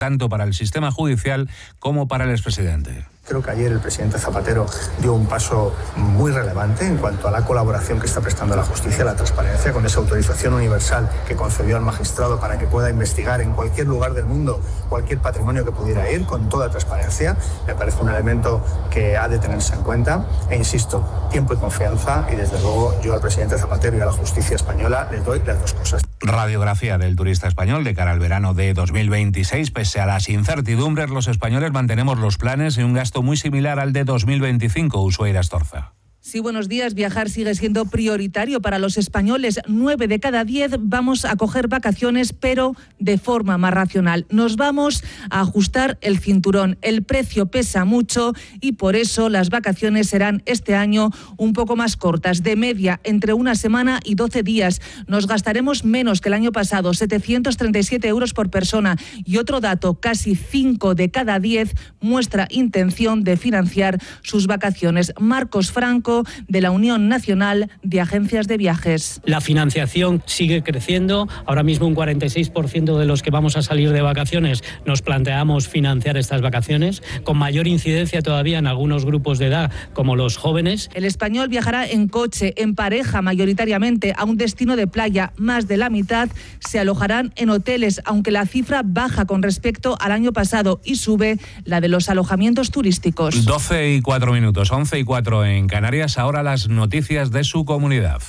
tanto para el sistema judicial como para el expresidente. Creo que ayer el presidente Zapatero dio un paso muy relevante en cuanto a la colaboración que está prestando la justicia, la transparencia, con esa autorización universal que concedió al magistrado para que pueda investigar en cualquier lugar del mundo cualquier patrimonio que pudiera ir, con toda transparencia. Me parece un elemento que ha de tenerse en cuenta. E insisto, tiempo y confianza, y desde luego yo al presidente Zapatero y a la justicia española les doy las dos cosas. Radiografía del turista español de cara al verano de 2026. Pese a las incertidumbres, los españoles mantenemos los planes y un gasto muy similar al de 2025, Ushuaira Astorza. Sí, buenos días. Viajar sigue siendo prioritario para los españoles. 9 de cada 10 vamos a coger vacaciones, pero de forma más racional. Nos vamos a ajustar el cinturón. El precio pesa mucho y por eso las vacaciones serán este año un poco más cortas, de media entre una semana y 12 días. Nos gastaremos menos que el año pasado, 737 euros por persona. Y otro dato, casi 5 de cada 10 muestra intención de financiar sus vacaciones. Marcos Franco, de la Unión Nacional de Agencias de Viajes. La financiación sigue creciendo. Ahora mismo un 46% de los que vamos a salir de vacaciones nos planteamos financiar estas vacaciones, con mayor incidencia todavía en algunos grupos de edad, como los jóvenes. El español viajará en coche, en pareja mayoritariamente, a un destino de playa. Más de la mitad se alojarán en hoteles, aunque la cifra baja con respecto al año pasado y sube la de los alojamientos turísticos. 12:04, 11:04 en Canarias. Ahora las noticias de su comunidad.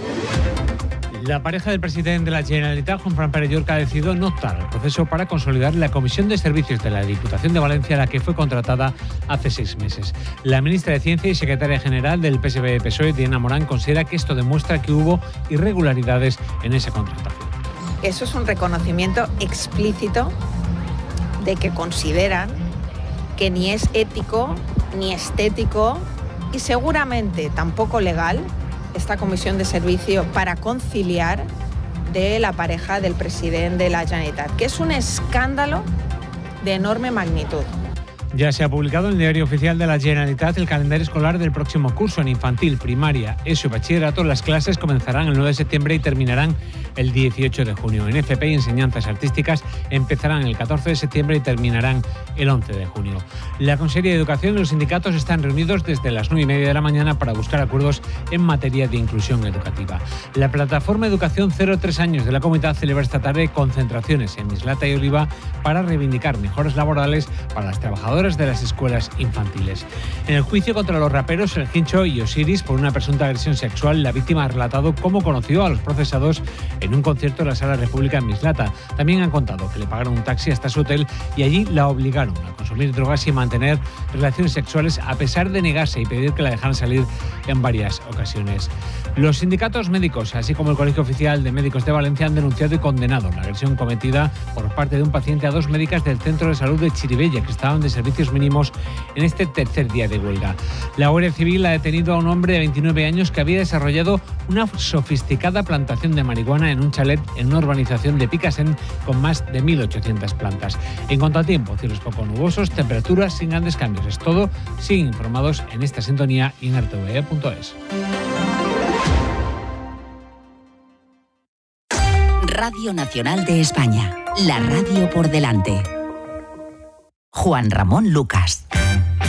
La pareja del presidente de la Generalitat, Juan Pere Llorca, ha decidido no optar al proceso para consolidar la Comisión de Servicios de la Diputación de Valencia, la que fue contratada hace 6 meses. La ministra de Ciencia y secretaria general del PSB-PSOE, Diana Morán, considera que esto demuestra que hubo irregularidades en esa contratación. Eso es un reconocimiento explícito de que consideran que ni es ético ni estético y seguramente tampoco legal esta comisión de servicio para conciliar de la pareja del presidente de la Generalitat, que es un escándalo de enorme magnitud. Ya se ha publicado en el Diario Oficial de la Generalitat el calendario escolar del próximo curso. En infantil, primaria, ESO y bachillerato, las clases comenzarán el 9 de septiembre y terminarán el 18 de junio. En FP y enseñanzas artísticas empezarán el 14 de septiembre y terminarán el 11 de junio. La Consejería de Educación y los sindicatos están reunidos desde las 9:30 de la mañana para buscar acuerdos en materia de inclusión educativa. La plataforma Educación 0-3 años de la Comunidad celebra esta tarde concentraciones en Mislata y Oliva para reivindicar mejoras laborales para las trabajadoras de las escuelas infantiles. En el juicio contra los raperos El Hincho y Osiris por una presunta agresión sexual, la víctima ha relatado cómo conoció a los procesados en un concierto en la Sala República en Mislata. También han contado que le pagaron un taxi hasta su hotel y allí la obligaron a consumir drogas y mantener relaciones sexuales a pesar de negarse y pedir que la dejaran salir en varias ocasiones. Los sindicatos médicos, así como el Colegio Oficial de Médicos de Valencia, han denunciado y condenado la agresión cometida por parte de un paciente a 2 médicas del Centro de Salud de Chirivella que estaban de servicios mínimos en este tercer día de huelga. La Guardia Civil ha detenido a un hombre de 29 años que había desarrollado una sofisticada plantación de marihuana en un chalet en una urbanización de Picasen con más de 1.800 plantas. En cuanto a tiempo, cielos poco nubosos, temperaturas sin grandes cambios. Es todo. Siguen informados en esta sintonía y en rtve.es. Radio Nacional de España, la radio por delante. Juan Ramón Lucas.